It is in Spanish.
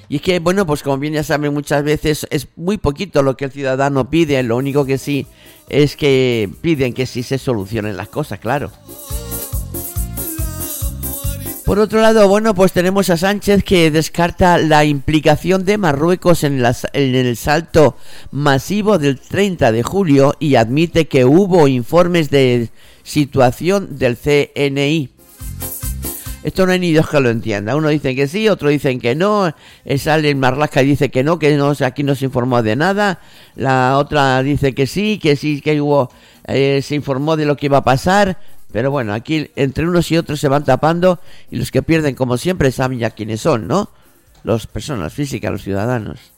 Y es que, bueno, pues como bien ya saben, muchas veces es muy poquito lo que el ciudadano pide, lo único que sí es que piden que sí se solucionen las cosas, claro. Por otro lado, bueno, pues tenemos a Sánchez que descarta la implicación de Marruecos en el salto masivo del 30 de julio y admite que hubo informes de situación del CNI. Esto no hay ni Dios que lo entienda. Uno dice que sí, otro dicen que no. Sale el Marlaska y dice que no, aquí no se informó de nada. La otra dice que sí, que hubo, se informó de lo que iba a pasar. Pero bueno, aquí entre unos y otros se van tapando y los que pierden, como siempre, saben ya quiénes son, ¿no? Las personas físicas, los ciudadanos.